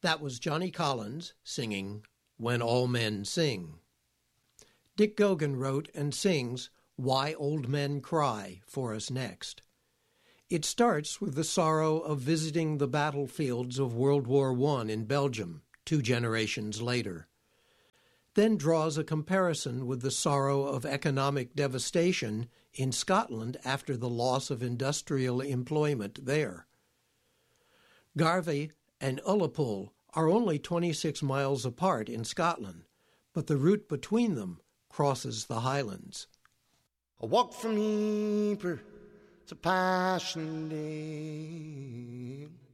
That was Johnny Collins singing When All Men Sing. Dick Gogan wrote and sings Why Old Men Cry for us next. It starts with the sorrow of visiting the battlefields of World War I in Belgium 2 generations later, then draws a comparison with the sorrow of economic devastation in Scotland after the loss of industrial employment there. Garvey and Ullapool are only 26 miles apart in Scotland, but the route between them crosses the Highlands. I walked from Ypres to Passchendaele,